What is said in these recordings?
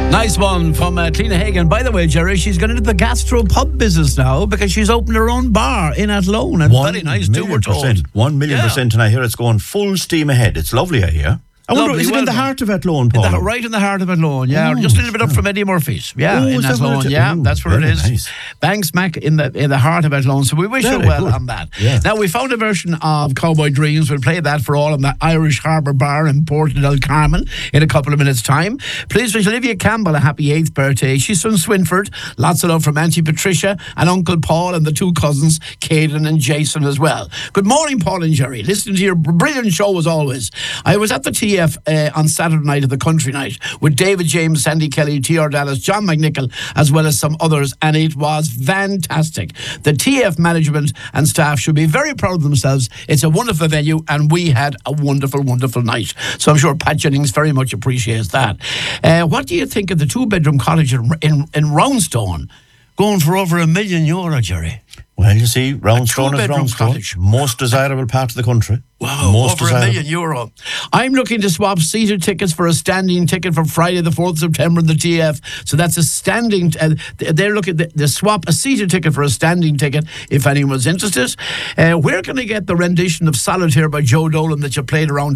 Nice one from Tina Hagen. By the way, Jerry, she's gone into the gastro pub business now because she's opened her own bar in Athlone. And very nice too, we're told. 1,000,000%, and I hear it's going full steam ahead. It's lovely, I hear. I wonder, is it in the heart of Athlone, Paul? Right in the heart of Athlone, yeah. Just a little bit up from Eddie Murphy's. Yeah, in Athlone. Yeah, that's where it is. Nice. Bang smack in the heart of Athlone. So we wish her well on that. Yeah. Now, we found a version of Cowboy Dreams. We'll play that for all in the Irish Harbour Bar in Porto del Carmen in a couple of minutes' time. Please wish Olivia Campbell a happy 8th birthday. She's from Swinford. Lots of love from Auntie Patricia and Uncle Paul and the two cousins, Caden and Jason as well. Good morning, Paul and Jerry. Listening to your brilliant show as always. I was at the TF on Saturday night at the Country Night with David James, Sandy Kelly, T.R. Dallas, John McNichol, as well as some others, and it was fantastic. The TF management and staff should be very proud of themselves. It's a wonderful venue, and we had a wonderful, wonderful night. So I'm sure Pat Jennings very much appreciates that. What do you think of the 2-bedroom cottage in Roundstone going for over €1 million, Jerry? Well, you see, Roundstone is Roundstone. Cottage. Most desirable part of the country. Wow, over €1 million. I'm looking to swap seated tickets for a standing ticket for Friday the 4th of September in the TF. So that's a standing, they're looking to swap a seated ticket for a standing ticket if anyone's interested. Where can I get the rendition of Solitaire by Joe Dolan that you played around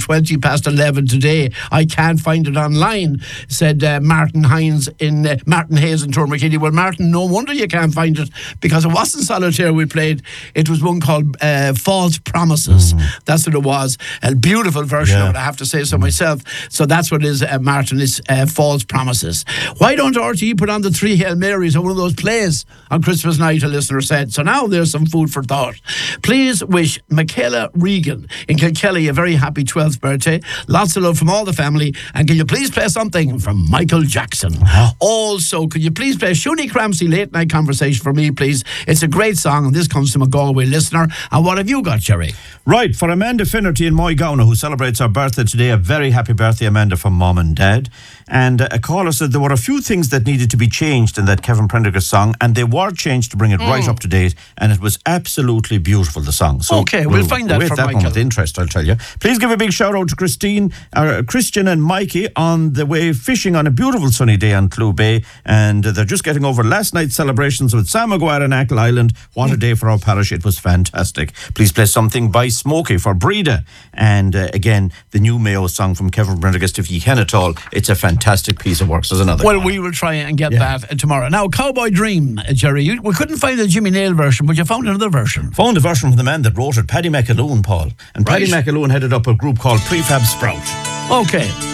11 today? I can't find it online, said Martin Hayes in Tourmakeely. Well, Martin, no wonder you can't find it, because it wasn't Solitaire we played. It was one called False Promises. That's what it was. A beautiful version of it, I have to say so myself. So that's what it is, Martin, is False Promises. Why don't RTE put on the 3 Hail Marys or one of those plays on Christmas night, a listener said. So now there's some food for thought. Please wish Michaela Regan in Kilkelly a very happy 12th birthday. Lots of love from all the family. And can you please play something from Michael Jackson? Also, could you please play Shuni Cramsey Late Night Conversation for me, please? It's a great song, and this comes from a Galway listener. And what have you got, Jerry? Right, for Amanda Finnerty in Moygauna, who celebrates her birthday today, a very happy birthday, Amanda, from Mom and Dad. And a caller said there were a few things that needed to be changed in that Kevin Prendergast song, and they were changed to bring it right up to date, and it was absolutely beautiful, the song. So okay, we'll find that for Michael. One with interest, I'll tell you. Please give a big shout out to Christian and Mikey on the way fishing on a beautiful sunny day on Clew Bay, and they're just getting over last night's celebrations with Sam Maguire and Ackle Island. What a day for our parish. It was fantastic. Please play something by Smokey for Breda. And again, the new Mayo song from Kevin Prendergast, If Ye Can At All. It's a fantastic piece of work. So there's another. Well, we will try and get that tomorrow. Now, Cowboy Dream, Jerry. We couldn't find the Jimmy Nail version, but you found another version. Found a version from the man that wrote it, Paddy McAloon, Paul. And Paddy McAloon headed up a group called Prefab Sprout. Okay.